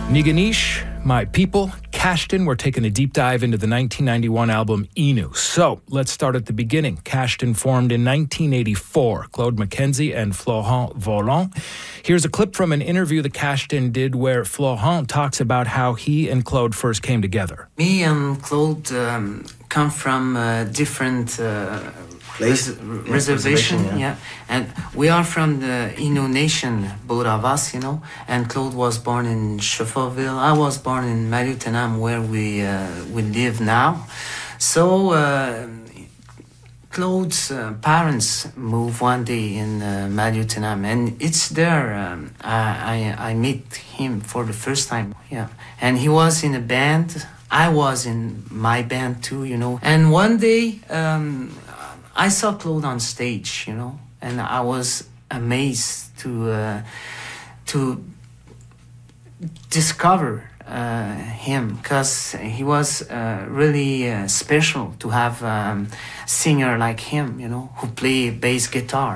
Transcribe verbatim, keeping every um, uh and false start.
Niganish, My People, Kashtin. We're taking a deep dive into the nineteen ninety-one album Inu. So let's start at the beginning. Kashtin formed in nineteen eighty-four. Claude McKenzie and Florent Volant. Here's a clip from an interview that Kashtin did where Florent talks about how he and Claude first came together. Me and Claude um, come from uh, different uh, Place? res- Yeah, reservation, reservation, yeah. yeah. And we are from the Innu Nation, both of us, you know. And Claude was born in Schefferville. I was born in Maliotenam, where we uh, we live now. So uh, Claude's uh, parents moved one day in uh, Maliotenam, and it's there um, I, I I meet him for the first time. Yeah, and he was in a band. I was in my band too, you know. And one day, um, I saw Claude on stage, you know, and I was amazed to uh, to discover uh, him, because he was uh, really uh, special to have um, a singer like him, you know, who play bass guitar.